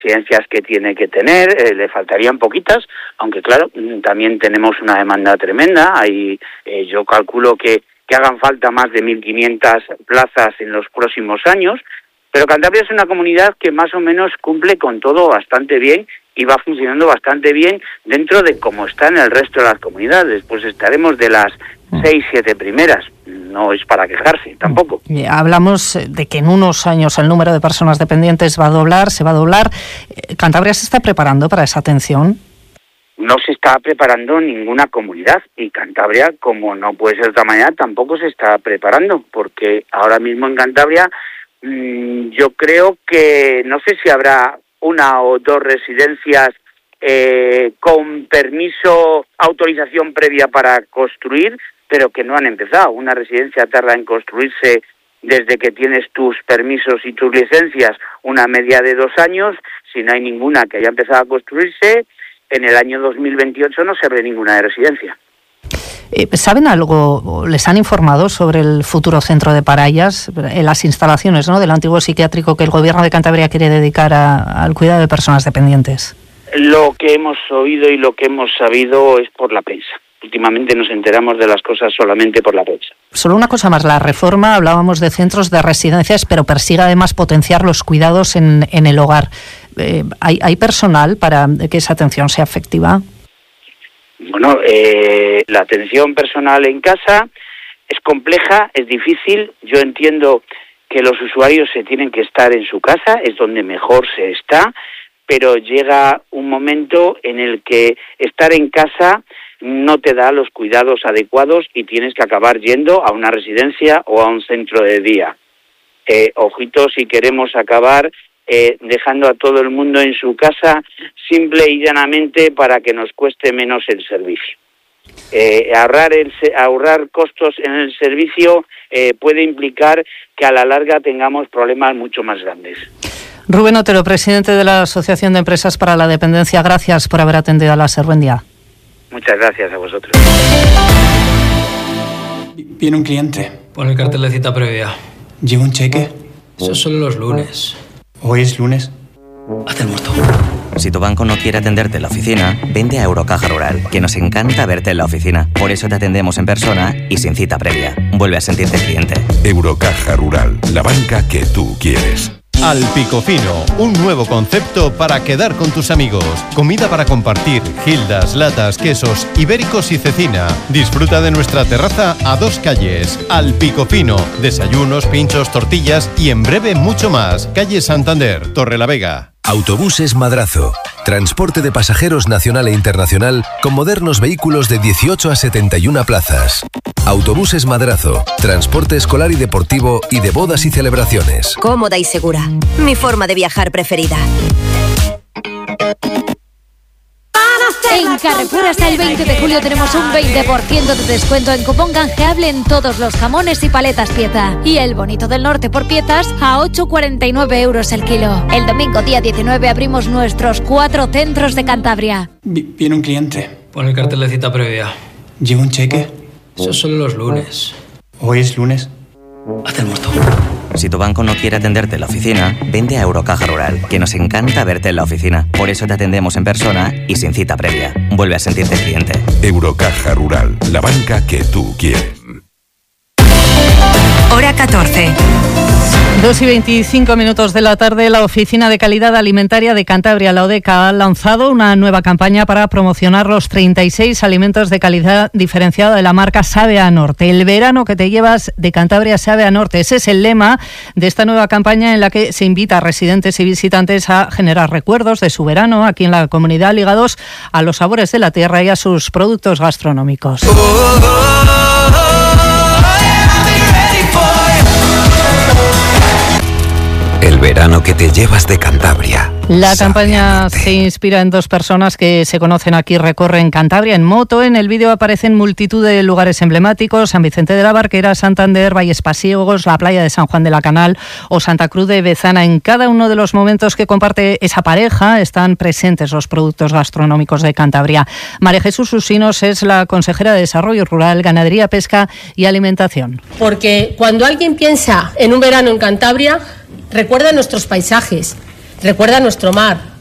residencias que tiene que tener, le faltarían poquitas, aunque claro, también tenemos una demanda tremenda. Yo calculo que hagan falta más de 1.500 plazas en los próximos años, pero Cantabria es una comunidad que más o menos cumple con todo bastante bien y va funcionando bastante bien dentro de cómo está en el resto de las comunidades. Pues estaremos de las 6-7 primeras. No es para quejarse tampoco. Hablamos de que en unos años el número de personas dependientes se va a doblar. ¿Cantabria se está preparando para esa atención? No se está preparando ninguna comunidad, y Cantabria, como no puede ser de otra manera, tampoco se está preparando, porque ahora mismo en Cantabria yo creo que no sé si habrá una o dos residencias con permiso, autorización previa para construir, pero que no han empezado. Una residencia tarda en construirse desde que tienes tus permisos y tus licencias una media de 2 años. Si no hay ninguna que haya empezado a construirse, en el año 2028 no se abre ninguna residencia. ¿Saben algo, les han informado sobre el futuro centro de Parayas, en las instalaciones, ¿no?, del antiguo psiquiátrico que el Gobierno de Cantabria quiere dedicar al cuidado de personas dependientes? Lo que hemos oído y lo que hemos sabido es por la prensa. Últimamente nos enteramos de las cosas solamente por la prensa. Solo una cosa más, la reforma, hablábamos de centros de residencias, pero persigue además potenciar los cuidados en el hogar. ¿Hay personal para que esa atención sea efectiva? Bueno, la atención personal en casa es compleja, es difícil. Yo entiendo que los usuarios se tienen que estar en su casa, es donde mejor se está, pero llega un momento en el que estar en casa no te da los cuidados adecuados y tienes que acabar yendo a una residencia o a un centro de día. Ojito si queremos acabar dejando a todo el mundo en su casa simple y llanamente para que nos cueste menos el servicio. Ahorrar costos en el servicio puede implicar que a la larga tengamos problemas mucho más grandes. Rubén Otero, presidente de la Asociación de Empresas para la Dependencia, gracias por haber atendido a la SER. Buen día. Muchas gracias a vosotros. Viene un cliente. Pon el cartel de cita previa. ¿Lleva un cheque? Eso son los lunes. ¿Hoy es lunes? Haz el muerto. Si tu banco no quiere atenderte en la oficina, vente a Eurocaja Rural, que nos encanta verte en la oficina. Por eso te atendemos en persona y sin cita previa. Vuelve a sentirte cliente. Eurocaja Rural, la banca que tú quieres. Al Pico Fino, un nuevo concepto para quedar con tus amigos. Comida para compartir, gildas, latas, quesos, ibéricos y cecina. Disfruta de nuestra terraza a 2 calles. Al Pico Fino, desayunos, pinchos, tortillas y en breve mucho más. Calle Santander, Torrelavega. Autobuses Madrazo. Transporte de pasajeros nacional e internacional con modernos vehículos de 18 a 71 plazas. Autobuses Madrazo. Transporte escolar y deportivo y de bodas y celebraciones. Cómoda y segura. Mi forma de viajar preferida. En Carrefour hasta el 20 de julio tenemos un 20% de descuento en cupón canjeable en todos los jamones y paletas pieza. Y el bonito del norte por piezas a 8,49 euros el kilo. El domingo día 19 abrimos nuestros 4 centros de Cantabria. Viene un cliente. Pon el cartel de cita previa. ¿Lleva un cheque? Eso son los lunes. ¿Hoy es lunes? Haz el muerto. Si tu banco no quiere atenderte en la oficina, vente a Eurocaja Rural, que nos encanta verte en la oficina. Por eso te atendemos en persona y sin cita previa. Vuelve a sentirte cliente. Eurocaja Rural, la banca que tú quieres. Hora 14. 2:25 de la tarde, la Oficina de Calidad Alimentaria de Cantabria, la ODECA, ha lanzado una nueva campaña para promocionar los 36 alimentos de calidad diferenciada de la marca Sabe a Norte. El verano que te llevas de Cantabria sabe a Norte. Ese es el lema de esta nueva campaña en la que se invita a residentes y visitantes a generar recuerdos de su verano aquí en la comunidad ligados a los sabores de la tierra y a sus productos gastronómicos. El verano que te llevas de Cantabria. La campaña se inspira en 2 personas que se conocen aquí, recorren Cantabria en moto. En el vídeo aparecen multitud de lugares emblemáticos: San Vicente de la Barquera, Santander, Valles Pasiegos, la playa de San Juan de la Canal o Santa Cruz de Bezana. En cada uno de los momentos que comparte esa pareja están presentes los productos gastronómicos de Cantabria. María Jesús Usinos es la consejera de Desarrollo Rural, Ganadería, Pesca y Alimentación. Porque cuando alguien piensa en un verano en Cantabria, recuerda nuestros paisajes, Recuerda nuestro mar,